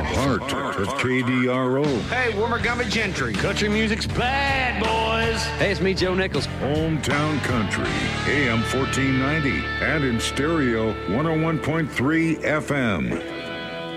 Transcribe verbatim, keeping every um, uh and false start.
heart of K D R O. Hey, Warmagama Gentry. Country music's bad, boys. Hey, it's me, Joe Nichols. Hometown Country, A M fourteen ninety, and in stereo, one oh one point three F M.